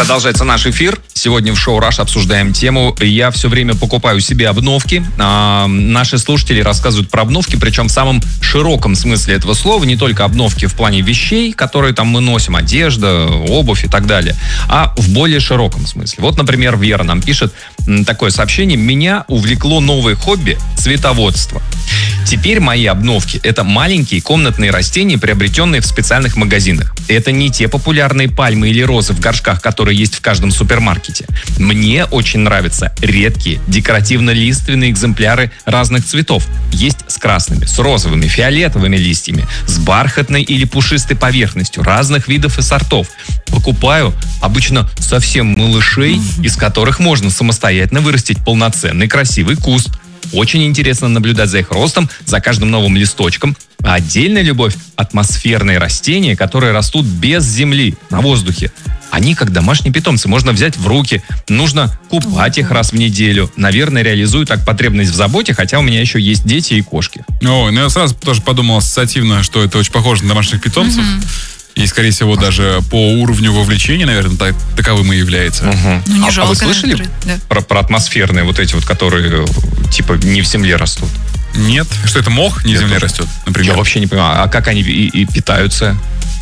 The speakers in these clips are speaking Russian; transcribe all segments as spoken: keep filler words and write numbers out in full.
Продолжается наш эфир. Сегодня в шоу «Раш» обсуждаем тему «Я все время покупаю себе обновки». А, наши слушатели рассказывают про обновки, причем в самом широком смысле этого слова. Не только обновки в плане вещей, которые там мы носим, одежда, обувь и так далее, а в более широком смысле. Вот, например, Вера нам пишет такое сообщение. «Меня увлекло новое хобби – цветоводство. Теперь мои обновки – это маленькие комнатные растения, приобретенные в специальных магазинах. Это не те популярные пальмы или розы в горшках, которые есть в каждом супермаркете. Мне очень нравятся редкие декоративно-лиственные экземпляры разных цветов. Есть с красными, с розовыми, фиолетовыми листьями, с бархатной или пушистой поверхностью, разных видов и сортов. Покупаю обычно совсем малышей, из которых можно самостоятельно вырастить полноценный красивый куст. Очень интересно наблюдать за их ростом, за каждым новым листочком. А отдельная любовь – атмосферные растения, которые растут без земли, на воздухе. Они как домашние питомцы, можно взять в руки, нужно купать их раз в неделю. Наверное, реализую так потребность в заботе, хотя у меня еще есть дети и кошки». Ой, ну я сразу тоже подумал ассоциативно, что это очень похоже на домашних питомцев. Mm-hmm. И, скорее всего, даже по уровню вовлечения, наверное, так, таковым и является. Угу. Ну, не а, жалко, а вы слышали да. про, про атмосферные вот эти вот, которые типа не в земле растут? Нет. Что это мох не в земле растет, например? Я вообще не понимаю. А как они и, и питаются?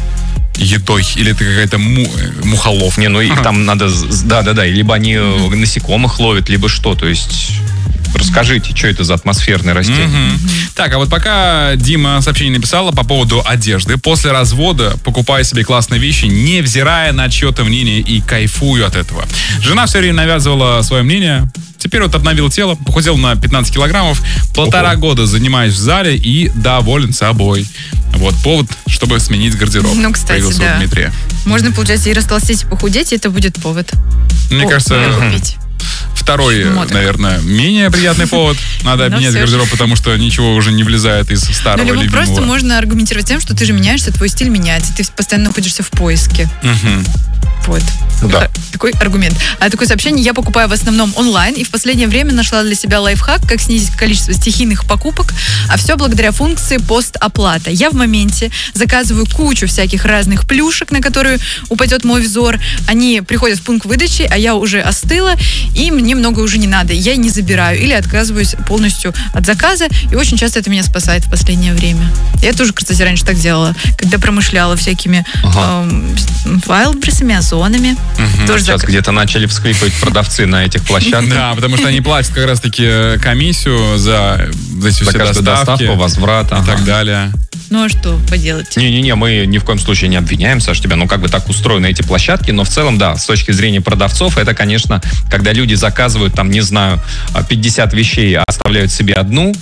Едой? Или это какая-то му, мухоловка? Не, ну их ага. там надо... Да-да-да. Либо они mm-hmm. насекомых ловят, либо что. То есть... Расскажите, что это за атмосферное растение? Mm-hmm. Так, а вот пока Дима сообщение написала по поводу одежды. После развода покупаю себе классные вещи, невзирая на чье-то мнение, и кайфую от этого. Жена все время навязывала свое мнение. Теперь вот обновил тело, похудел на пятнадцать килограммов. Полтора Ого. года занимаюсь в зале и доволен собой. Вот повод, чтобы сменить гардероб. Ну, кстати, появился да. у Дмитрия. Можно, получается, и растолстеть, и похудеть, и это будет повод. Мне О, кажется... Купить. Второй, Шмоток. наверное, менее приятный повод. Надо обменять гардероб, потому что ничего уже не влезает из старого любимого. любимого. Просто можно аргументировать тем, что ты же меняешься, твой стиль меняется, ты постоянно находишься в поиске. Угу. Вот. Да. Такой аргумент. А такое сообщение: я покупаю в основном онлайн и в последнее время нашла для себя лайфхак, как снизить количество стихийных покупок, а все благодаря функции постоплата. Я в моменте заказываю кучу всяких разных плюшек, на которые упадет мой взор. Они приходят в пункт выдачи, а я уже остыла, и мне много уже не надо. Я не забираю или отказываюсь полностью от заказа, и очень часто это меня спасает в последнее время. Я тоже, кстати, раньше так делала, когда промышляла всякими ага. эм, вайлдберрисами, озонами. Угу. Тоже Сейчас зак... где-то начали всклипывать продавцы на этих площадках. Да, потому что они платят как раз-таки комиссию за, за эти все доставки. доставку, возврат и так далее. Ну а что поделать? Не-не-не, мы ни в коем случае не обвиняем, Саш, тебя. Ну, как бы так устроены эти площадки, но в целом, да, с точки зрения продавцов, это, конечно, когда люди заказывают, там, не знаю, пятьдесят вещей, а оставляют себе одну,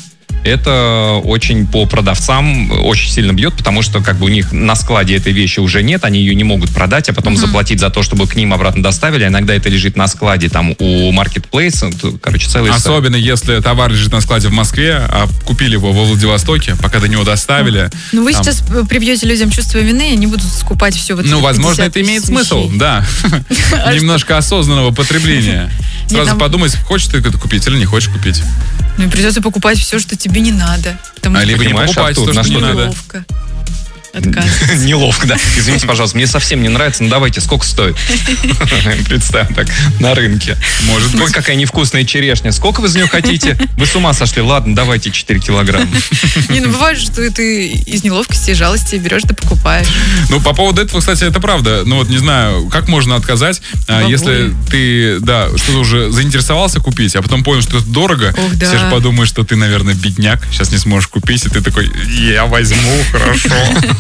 это очень по продавцам очень сильно бьет, потому что как бы у них на складе этой вещи уже нет, они ее не могут продать, а потом mm-hmm. заплатить за то, чтобы к ним обратно доставили. Иногда это лежит на складе там у маркетплейса, короче, целый... Особенно если товар лежит на складе в Москве, а купили его во Владивостоке, пока до него доставили. Ну вы там... сейчас прибьете людям чувство вины, и они будут скупать все вот. Ну, возможно, это имеет смысл, да. Немножко осознанного потребления. Сразу подумай, хочешь ты это купить или не хочешь купить. Ну и придется покупать все, что тебе не надо. А либо не покупать то, что не надо. Неловко. Отказываться. Неловко, да. Извините, пожалуйста, мне совсем не нравится, ну давайте, сколько стоит? Представь так, на рынке. Может быть. Ой, какая невкусная черешня. Сколько вы за нее хотите? Вы с ума сошли? Ладно, давайте четыре килограмма. Не, ну бывает, что ты из неловкости и жалости берешь, да покупаешь. Ну, по поводу этого, кстати, это правда. Ну, вот не знаю, как можно отказать, Бабули. если ты, да, что-то уже заинтересовался купить, а потом понял, что это дорого. Ох, да. Все же подумают, что ты, наверное, бедняк, сейчас не сможешь купить, и ты такой, я возьму, хорошо.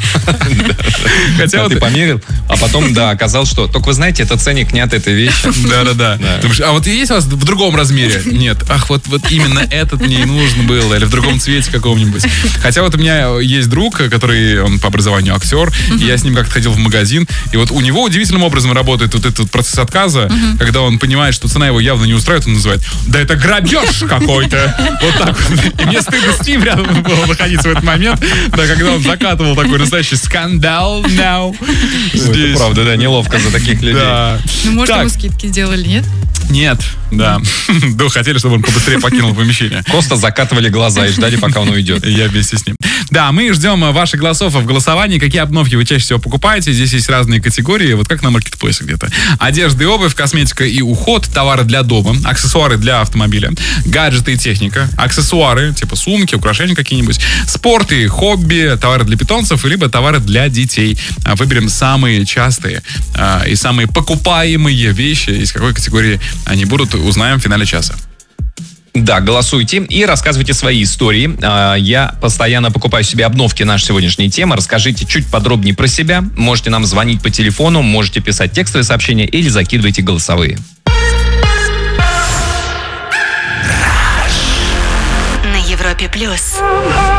Хотя ты померил, а потом, да, оказалось, что только вы знаете, это ценник не от этой вещи. Да-да-да. А вот есть у вас в другом размере? Нет. Ах, вот именно этот мне и нужно было. Или в другом цвете каком-нибудь. Хотя вот у меня есть друг, который, он по образованию актер, и я с ним как-то ходил в магазин, и вот у него удивительным образом работает вот этот процесс отказа, когда он понимает, что цена его явно не устраивает, он называет: да это грабеж какой-то. Вот так вот. И мне стыдно с ним рядом было находиться в этот момент, да, когда он закатывал такой настоящий скандал now. Это правда, да, неловко за таких людей. Да. Ну, может, ему скидки сделали, нет? Нет, да. Да, хотели, чтобы он побыстрее покинул помещение. Просто закатывали глаза и ждали, пока он уйдет. Я вместе с ним. Да, мы ждем ваших голосов в голосовании. Какие обновки вы чаще всего покупаете? Здесь есть разные категории, вот как на маркетплейсе где-то. Одежда и обувь, косметика и уход, товары для дома, аксессуары для автомобиля, гаджеты и техника, аксессуары, типа сумки, украшения какие-нибудь, спорт и хобби, товары для питомцев, либо товары для детей. Выберем самые частые а, и самые покупаемые вещи, из какой категории они будут, узнаем в финале часа. Да, голосуйте и рассказывайте свои истории. Я постоянно покупаю себе обновки нашей сегодняшней темы. Расскажите чуть подробнее про себя. Можете нам звонить по телефону, можете писать текстовые сообщения или закидывайте голосовые. На Европе плюс.